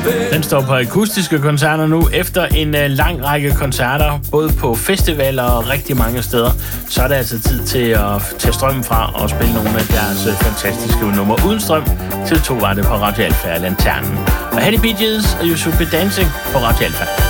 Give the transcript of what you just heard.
Den står på akustiske koncerter nu. Efter en lang række koncerter, både på festivaler og rigtig mange steder, så er det altså tid til at tage strømmen fra og spille nogle af deres fantastiske numre uden strøm. TV2 var det på Radio Alfa og Lanternen. Og Hattie Bee Gees og You Should Be Dancing på Radio Alfa.